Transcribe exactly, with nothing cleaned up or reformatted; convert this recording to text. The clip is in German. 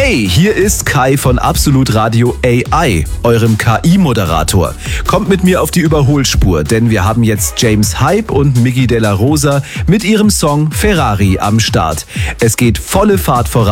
Hey, hier ist Kai von Absolut Radio A I, eurem K I-Moderator. Kommt mit mir auf die Überholspur, denn wir haben jetzt James Hype und Miggy Della Rosa mit ihrem Song Ferrari am Start. Es geht volle Fahrt voran.